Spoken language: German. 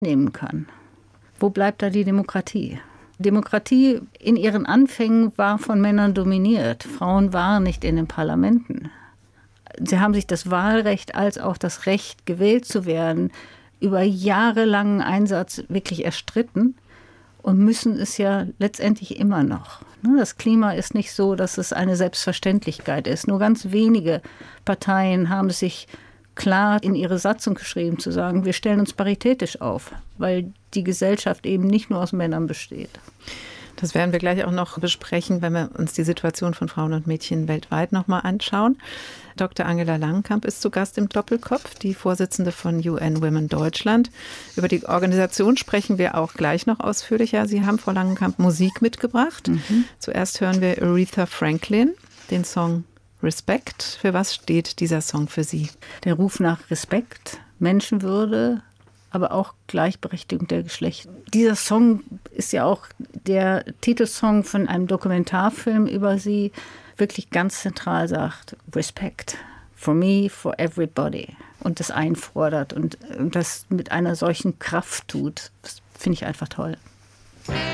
nehmen kann. Wo bleibt da die Demokratie? Demokratie in ihren Anfängen war von Männern dominiert. Frauen waren nicht in den Parlamenten. Sie haben sich das Wahlrecht als auch das Recht, gewählt zu werden, über jahrelangen Einsatz wirklich erstritten und müssen es ja letztendlich immer noch. Das Klima ist nicht so, dass es eine Selbstverständlichkeit ist. Nur ganz wenige Parteien haben es sich klar in ihre Satzung geschrieben, zu sagen, wir stellen uns paritätisch auf, weil die Gesellschaft eben nicht nur aus Männern besteht. Das werden wir gleich auch noch besprechen, wenn wir uns die Situation von Frauen und Mädchen weltweit nochmal anschauen. Dr. Angela Langenkamp ist zu Gast im Doppelkopf, die Vorsitzende von UN Women Deutschland. Über die Organisation sprechen wir auch gleich noch ausführlicher. Sie haben, Frau Langenkamp, Musik mitgebracht. Zuerst hören wir Aretha Franklin, den Song Respect. Für was steht dieser Song für Sie? Der Ruf nach Respekt, Menschenwürde, aber auch Gleichberechtigung der Geschlechter. Dieser Song ist ja auch der Titelsong von einem Dokumentarfilm über sie, wirklich ganz zentral sagt, Respect, for me, for everybody. Und das einfordert und das mit einer solchen Kraft tut. Das finde ich einfach toll.